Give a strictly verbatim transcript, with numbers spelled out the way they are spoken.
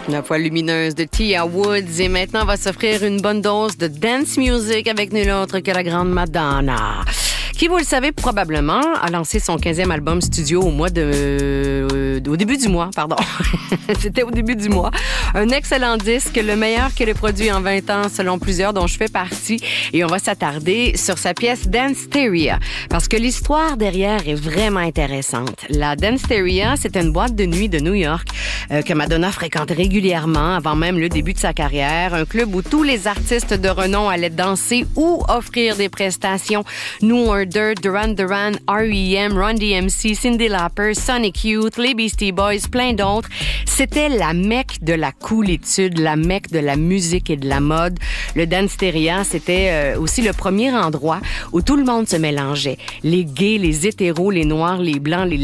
La voix lumineuse de Tia Woods. Et maintenant, on va s'offrir une bonne dose de dance music avec nul autre que la grande Madonna, qui, vous le savez probablement, a lancé son quinzième album studio au mois de... Euh, au début du mois, pardon. C'était au début du mois. Un excellent disque, le meilleur qu'elle ait produit en vingt ans, selon plusieurs, dont je fais partie. Et on va s'attarder sur sa pièce Danceteria, parce que l'histoire derrière est vraiment intéressante. La Danceteria, c'est une boîte de nuit de New York euh, que Madonna fréquente régulièrement, avant même le début de sa carrière. Un club où tous les artistes de renom allaient danser ou offrir des prestations. New Order, Duran Duran, R E M, Run D M C, Cyndi Lauper, Sonic Youth, les Beastie Boys, plein d'autres. C'était la mecque de la coolitude, la mecque de la musique et de la mode. Le Danceteria, c'était euh, aussi le premier endroit où tout le monde se mélangeait. Les gays, les hétéros, les noirs, les blancs, les